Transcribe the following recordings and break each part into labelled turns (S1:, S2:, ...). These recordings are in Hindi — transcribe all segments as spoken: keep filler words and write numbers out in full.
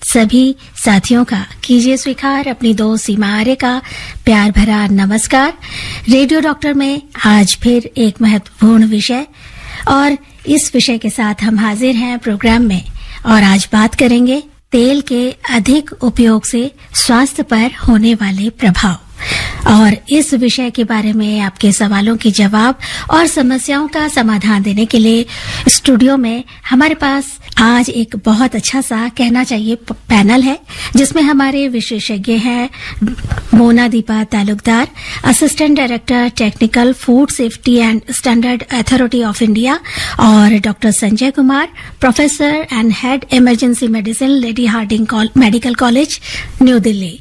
S1: सभी साथियों का कीजिए स्वीकार अपनी दोस्त सीमा आर्य का प्यार भरा नमस्कार। रेडियो डॉक्टर में आज फिर एक महत्वपूर्ण विषय और इस विषय के साथ हम हाजिर हैं प्रोग्राम में और आज बात करेंगे तेल के अधिक उपयोग से स्वास्थ्य पर होने वाले प्रभाव। और इस विषय के बारे में आपके सवालों की जवाब और समस्याओं का समाधान देने के लिए स्टूडियो में हमारे पास आज एक बहुत अच्छा सा कहना चाहिए पैनल है, जिसमें हमारे विशेषज्ञ हैं Mona Deepa Talukdar, assistant director technical food safety and standard authority of India, और doctor Sanjay Kumar, professor and head emergency medicine, lady Hardinge medical college, new Delhi.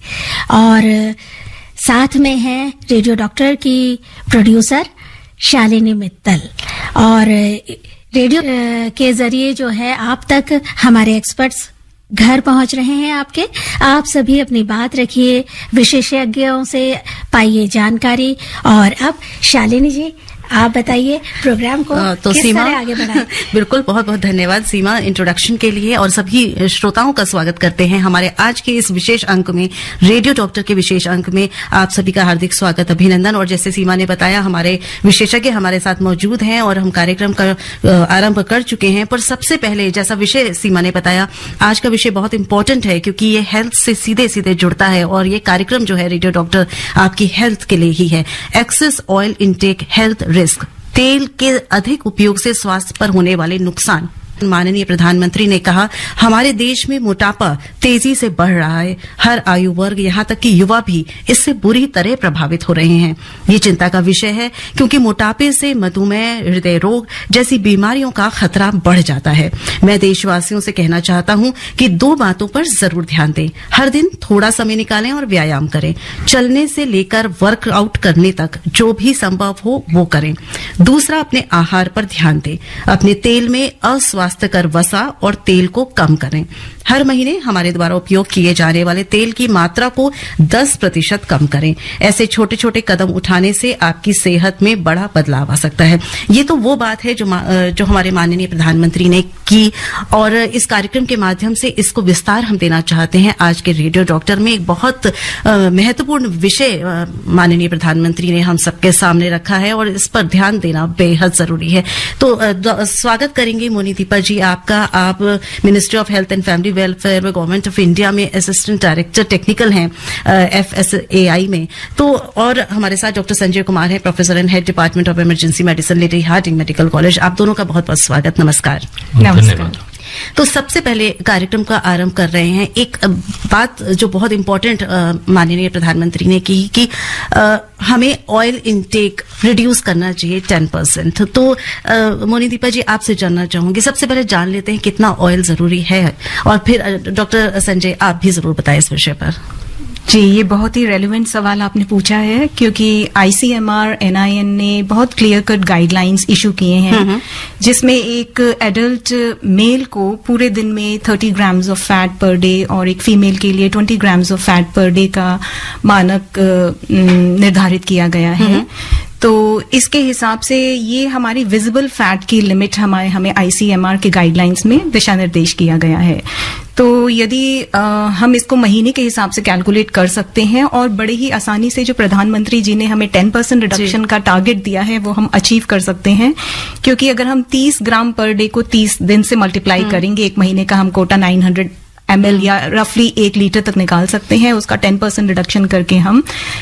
S1: और साथ में है रेडियो डॉक्टर की प्रोड्यूसर शालिनी मित्तल। और रेडियो के जरिए जो है आप तक हमारे एक्सपर्ट्स घर पहुंच रहे हैं आपके। आप सभी अपनी बात रखिए, विशेषज्ञों से पाइए जानकारी। और अब शालिनी जी आप बताइए प्रोग्राम को तो किस सीमा तरह आगे बढ़ाएं।
S2: बिल्कुल, बहुत बहुत धन्यवाद सीमा इंट्रोडक्शन के लिए, और सभी श्रोताओं का स्वागत करते हैं हमारे आज के इस विशेष अंक में, रेडियो डॉक्टर के विशेष अंक में। आप सभी का हार्दिक स्वागत, अभिनंदन। और जैसे सीमा ने बताया, हमारे विशेषज्ञ हमारे साथ मौजूद हैं और हम कार्यक्रम का आरंभ कर चुके हैं। पर सबसे पहले, जैसा विषय सीमा ने बताया, आज का विषय बहुत इंपॉर्टेंट है क्योंकि ये हेल्थ से सीधे सीधे जुड़ता है और ये कार्यक्रम जो है रेडियो डॉक्टर आपकी हेल्थ के लिए ही है। Excess oil intake health risk, तेल के अधिक उपयोग से स्वास्थ्य पर होने वाले नुकसान। माननीय प्रधानमंत्री ने कहा, हमारे देश में मोटापा तेजी से बढ़ रहा है। हर आयु वर्ग, यहाँ तक कि युवा भी इससे बुरी तरह प्रभावित हो रहे हैं। ये चिंता का विषय है क्योंकि मोटापे से मधुमेह, हृदय रोग जैसी बीमारियों का खतरा बढ़ जाता है। मैं देशवासियों से कहना चाहता हूँ कि दो बातों पर जरूर ध्यान दें। हर दिन थोड़ा समय निकालें और व्यायाम करें। चलने से लेकर वर्कआउट करने तक जो भी संभव हो वो करें। दूसरा, अपने आहार पर ध्यान दें। अपने तेल में अस्वास्थ्य स्वास्थ्यकर वसा और तेल को कम करें। हर महीने हमारे द्वारा उपयोग किए जाने वाले तेल की मात्रा को दस प्रतिशत कम करें। ऐसे छोटे छोटे कदम उठाने से आपकी सेहत में बड़ा बदलाव आ सकता है। ये तो वो बात है जो जो हमारे माननीय प्रधानमंत्री ने की, और इस कार्यक्रम के माध्यम से इसको विस्तार हम देना चाहते हैं। आज के रेडियो डॉक्टर में एक बहुत महत्वपूर्ण विषय माननीय प्रधानमंत्री ने हम सबके सामने रखा है और इस पर ध्यान देना बेहद जरूरी है। तो स्वागत करेंगे मोनी दीपा जी आपका। आप ministry of health and family welfare में गवर्नमेंट ऑफ इंडिया में असिस्टेंट डायरेक्टर टेक्निकल हैं एफ एस ए आई में। तो और हमारे साथ डॉक्टर संजय कुमार हैं, professor and head department of emergency medicine, lady Hardinge medical college. आप दोनों का बहुत बहुत स्वागत, नमस्कार।
S3: धन्यवाद।
S2: तो सबसे पहले कार्यक्रम का आरंभ कर रहे हैं। एक बात जो बहुत इंपॉर्टेंट माननीय प्रधानमंत्री ने की कि आ, हमें ऑयल इनटेक रिड्यूस करना चाहिए टेन परसेंट। तो मोनी दीपा जी आपसे जानना चाहूंगी, सबसे पहले जान लेते हैं कितना ऑयल जरूरी है, और फिर डॉक्टर संजय आप भी जरूर बताएं इस विषय पर।
S3: जी, ये बहुत ही रेलेवेंट सवाल आपने पूछा है क्योंकि आई C M R, N I N ने बहुत क्लियर कट गाइडलाइंस इशू किए हैं, जिसमें एक एडल्ट मेल को पूरे दिन में तीस grams of fat per day और एक फीमेल के लिए बीस grams of fat per day का मानक निर्धारित किया गया है। तो इसके हिसाब से ये हमारी विजिबल फैट की लिमिट हमारे हमें आई सी एम आर के गाइडलाइंस में दिशा निर्देश किया गया है। तो यदि आ, हम इसको महीने के हिसाब से कैलकुलेट कर सकते हैं और बड़े ही आसानी से जो प्रधानमंत्री जी ने हमें टेन परसेंट रिडक्शन का टारगेट दिया है वो हम अचीव कर सकते हैं, क्योंकि अगर हम तीस ग्राम पर डे को तीस दिन से मल्टीप्लाई करेंगे, एक महीने का हम Kota nine hundred M L या रफली एक लीटर तक निकाल सकते हैं। उसका टेन परसेंट रिडक्शन करके हम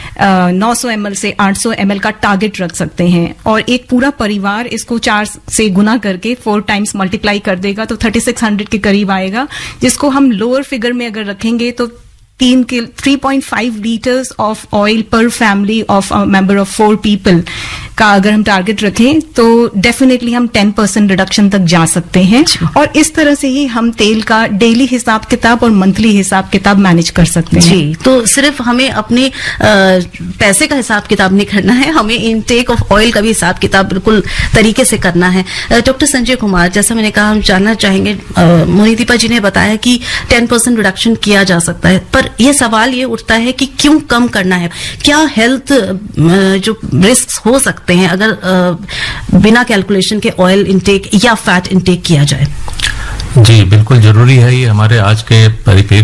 S3: नौ सौ एम एल से आठ सौ एम एल का टारगेट रख सकते हैं, और एक पूरा परिवार इसको चार से गुना करके फोर टाइम्स मल्टीप्लाई कर देगा तो थर्टी सिक्स हंड्रेड के करीब आएगा, जिसको हम लोअर फिगर में अगर रखेंगे तो तीन के three point five litres of oil पर family of member of four people का अगर हम टारगेट रखें तो डेफिनेटली हम टेन परसेंट रिडक्शन तक जा सकते हैं। और इस तरह से ही हम तेल का डेली हिसाब किताब और मंथली हिसाब किताब मैनेज कर सकते हैं।
S2: जी, तो सिर्फ हमें अपने आ, पैसे का हिसाब किताब नहीं करना है, हमें इनटेक ऑफ ऑयल का भी हिसाब किताब बिल्कुल तरीके से करना है। डॉक्टर संजय कुमार, जैसा मैंने कहा, हम जानना चाहेंगे, मोनी दीपा जी ने बताया कि टेन परसेंट रिडक्शन किया जा सकता है, पर यह सवाल ये उठता है कि क्यों कम करना है? क्या हेल्थ जो रिस्क हो सकते हैं अगर बिना कैलकुलेशन के ऑयल इनटेक या फैट इनटेक किया जाए?
S4: जी बिल्कुल जरूरी है, ये हमारे आज के परिपेक्ष